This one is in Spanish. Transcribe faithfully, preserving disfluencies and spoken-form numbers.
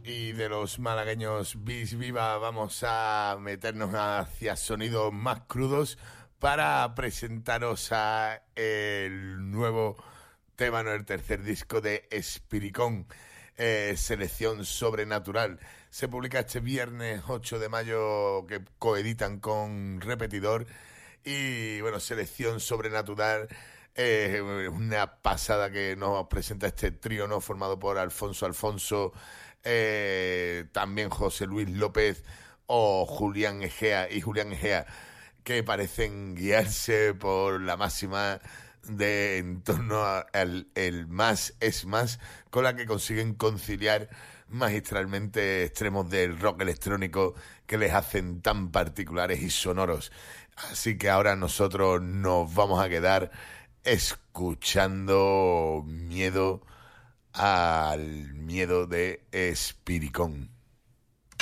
Y de los malagueños Bis Viva vamos a meternos hacia sonidos más crudos para presentaros a el nuevo tema, no, el tercer disco de Espiricón, eh, Selección Sobrenatural. Se publica este viernes ocho de mayo, que coeditan con Repetidor. Y bueno, Selección Sobrenatural, eh, una pasada que nos presenta este trío, ¿no?, formado por Alfonso Alfonso, eh, también José Luis López o Julián Egea y Julián Egea, que parecen guiarse por la máxima de en torno al el más es más, con la que consiguen conciliar magistralmente extremos del rock electrónico que les hacen tan particulares y sonoros. Así que ahora nosotros nos vamos a quedar escuchando Miedo al Miedo de Espiricón.